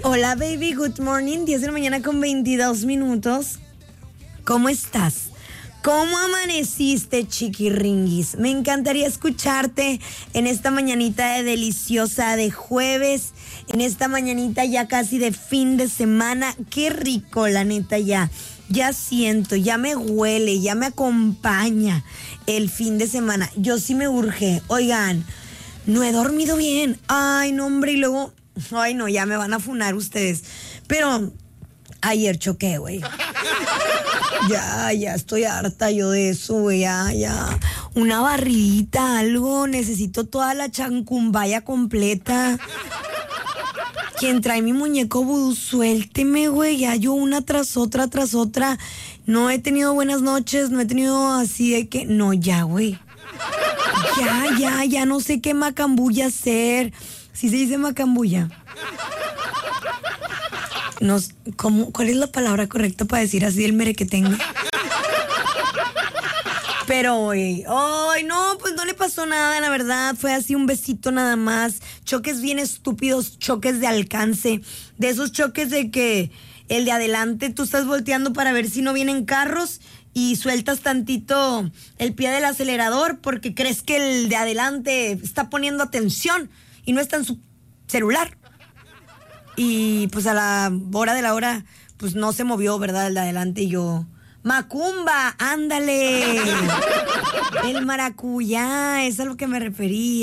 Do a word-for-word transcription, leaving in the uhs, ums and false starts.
Hola, baby, good morning. diez de la mañana con veintidós minutos. ¿Cómo estás? ¿Cómo amaneciste, chiquirringuis? Me encantaría escucharte en esta mañanita de deliciosa de jueves, en esta mañanita ya casi de fin de semana. Qué rico, la neta, ya. Ya siento, ya me huele, ya me acompaña el fin de semana. Yo sí me urge. Oigan, no he dormido bien. Ay, no, hombre, y luego... Ay, no, ya me van a funar ustedes. Pero ayer choqué, güey. Ya, ya estoy harta yo de eso, güey. Ya, ya. Una barridita, algo. Necesito toda la chancumbaya completa. Quien trae mi muñeco vudú, suélteme, güey. Ya yo una tras otra, tras otra. No he tenido buenas noches, no he tenido así de que... No, ya, güey. Ya, ya, ya no sé qué macambulla hacer. ¿Sí se dice macambulla? No, ¿cómo, ¿Cuál es la palabra correcta para decir así el merequetengue? Pero, güey, ay, no, pues no le pasó nada, la verdad. Fue así un besito nada más. Choques bien estúpidos, choques de alcance. De esos choques de que el de adelante tú estás volteando para ver si no vienen carros y sueltas tantito el pie del acelerador porque crees que el de adelante está poniendo atención y no está en su celular. Y pues a la hora de la hora, pues no se movió, ¿verdad? El de adelante y yo... ¡Macumba! ¡Ándale! El maracuyá, es a lo que me refería.